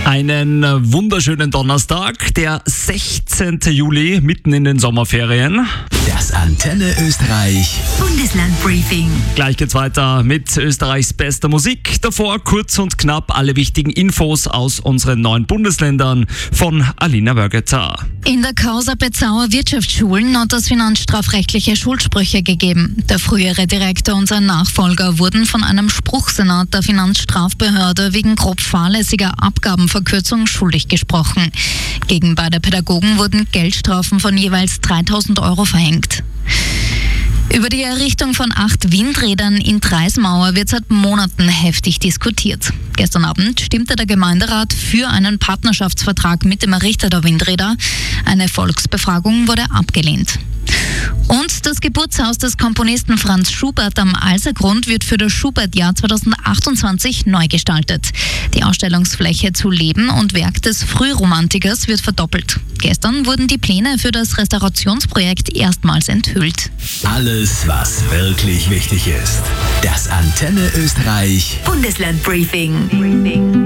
Einen wunderschönen Donnerstag, der 16. Juli, mitten in den Sommerferien. Das Antenne Österreich Bundeslandbriefing. Gleich geht's weiter mit Österreichs bester Musik. Davor kurz und knapp alle wichtigen Infos aus unseren 9 Bundesländern von Alina Wörgetzer. In der Causa Bezauer Wirtschaftsschulen hat es finanzstrafrechtliche Schuldsprüche gegeben. Der frühere Direktor und sein Nachfolger wurden von einem Spruchsenat der Finanzstrafbehörde wegen grob fahrlässiger Abgabenverkürzung schuldig gesprochen. Gegen beide Pädagogen wurden Geldstrafen von jeweils 3.000 Euro verhängt. Über die Errichtung von 8 Windrädern in Treismauer wird seit Monaten heftig diskutiert. Gestern Abend stimmte der Gemeinderat für einen Partnerschaftsvertrag mit dem Errichter der Windräder. Eine Volksbefragung wurde abgelehnt. Und das Geburtshaus des Komponisten Franz Schubert am Alsergrund wird für das Schubert-Jahr 2028 neu gestaltet. Die Ausstellungsfläche zu Leben und Werk des Frühromantikers wird verdoppelt. Gestern wurden die Pläne für das Restaurationsprojekt erstmals enthüllt. Alles, was wirklich wichtig ist. Das Antenne Österreich Bundeslandbriefing.